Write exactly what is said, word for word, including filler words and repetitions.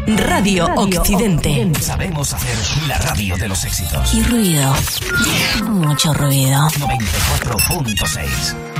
Radio, radio Occidente. Occidente. Sabemos hacer la radio de los éxitos. Y ruido. Mucho ruido. noventa y cuatro punto seis.